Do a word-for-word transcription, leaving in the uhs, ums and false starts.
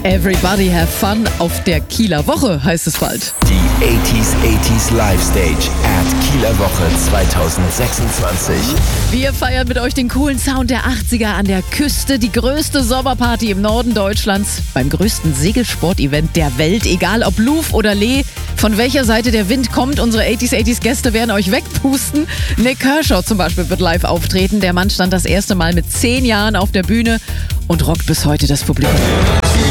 Everybody have fun auf der Kieler Woche, heißt es bald. Die achtziger achtziger Live Stage at Kieler Woche zweitausendsechsundzwanzig. Wir feiern mit euch den coolen Sound der achtziger an der Küste, die größte Sommerparty im Norden Deutschlands, beim größten Segelsport-Event der Welt, egal ob Louvre oder Lee. Von welcher Seite der Wind kommt, unsere achtziger achtziger Gäste werden euch wegpusten. Nick Kershaw zum Beispiel wird live auftreten. Der Mann stand das erste Mal mit zehn Jahren auf der Bühne und rockt bis heute das Publikum.